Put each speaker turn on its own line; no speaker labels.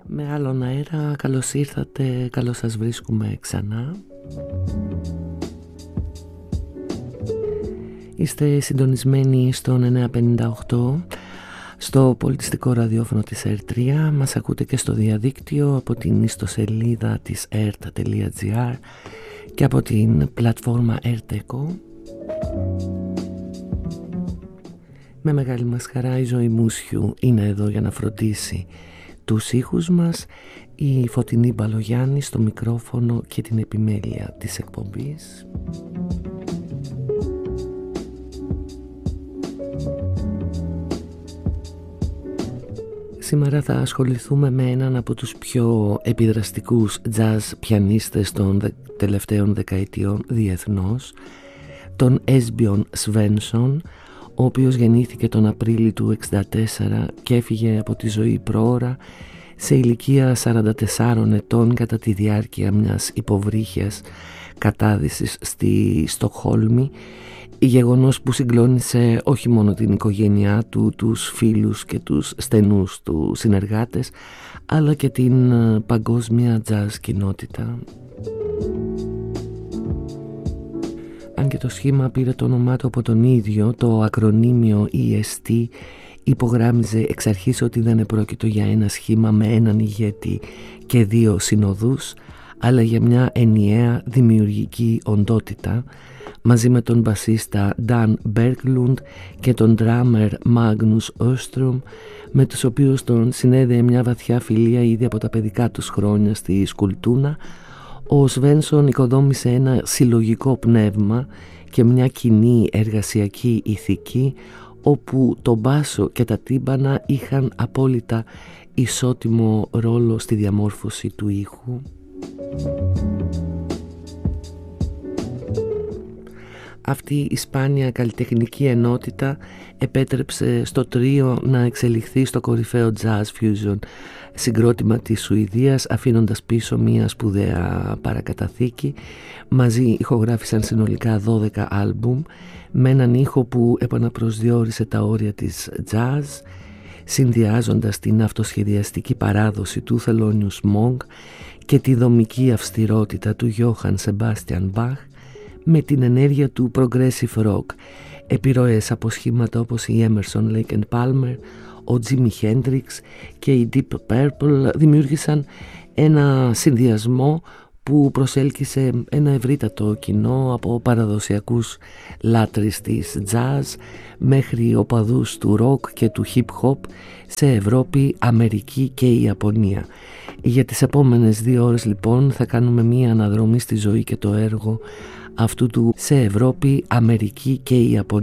Με άλλον αέρα, καλώς ήρθατε, καλώς σας βρίσκουμε ξανά. Είστε συντονισμένοι στον 958, στο πολιτιστικό ραδιόφωνο της ΕΡΤ3. Μας ακούτε και στο διαδίκτυο από την ιστοσελίδα της ert.gr και από την πλατφόρμα ERTECO. Με μεγάλη μας χαρά η Ζωή Μούσιου είναι εδώ για να φροντίσει τους ήχους μας, η Φωτεινή Μπαλογιάννη στο μικρόφωνο και την επιμέλεια της εκπομπής. Σήμερα θα ασχοληθούμε με έναν από τους πιο επιδραστικούς jazz πιανίστες των τελευταίων δεκαετιών διεθνώς, τον Έσμπιον Σβένσον, ο οποίος γεννήθηκε τον Απρίλιο του 1964 και έφυγε από τη ζωή προώρα σε ηλικία 44 ετών κατά τη διάρκεια μιας υποβρύχιας κατάδυσης στη Στοκχόλμη, γεγονός που συγκλώνησε όχι μόνο την οικογένειά του, τους φίλους και τους στενούς του συνεργάτες, αλλά και την παγκόσμια jazz κοινότητα. Αν και το σχήμα πήρε το όνομά του από τον ίδιο, το ακρονίμιο EST υπογράμμιζε εξ αρχής ότι δεν επρόκειτο για ένα σχήμα με έναν ηγέτη και δύο συνοδούς, αλλά για μια ενιαία δημιουργική οντότητα, μαζί με τον μπασίστα Dan Berglund και τον drummer Magnus Öström, με τους οποίους τον συνέδεε μια βαθιά φιλία ήδη από τα παιδικά τους χρόνια στη Σκουλτούνα. Ο Σβένσον οικοδόμησε ένα συλλογικό πνεύμα και μια κοινή εργασιακή ηθική, όπου το μπάσο και τα τύμπανα είχαν απόλυτα ισότιμο ρόλο στη διαμόρφωση του ήχου. Αυτή η σπάνια καλλιτεχνική ενότητα επέτρεψε στο τρίο να εξελιχθεί στο κορυφαίο jazz fusion συγκρότημα της Σουηδίας, αφήνοντας πίσω μια σπουδαία παρακαταθήκη. Μαζί ηχογράφησαν συνολικά 12 άλμπουμ με έναν ήχο που επαναπροσδιορίσε τα όρια της jazz, συνδυάζοντας την αυτοσχεδιαστική παράδοση του Thelonious Monk και τη δομική αυστηρότητα του Johann Sebastian Bach με την ενέργεια του progressive rock. Επιρροές από σχήματα όπως η Emerson, Lake and Palmer, ο Jimi Hendrix και η Deep Purple δημιούργησαν ένα συνδυασμό που προσέλκυσε ένα ευρύτατο κοινό, από παραδοσιακούς λάτρεις της jazz μέχρι οπαδούς του rock και του hip hop σε Ευρώπη, Αμερική και η Ιαπωνία. Για τις επόμενες 2 ώρες λοιπόν θα κάνουμε μία αναδρομή στη ζωή και το έργο αυτού του σε Ευρώπη, Αμερική και η Ιαπωνία.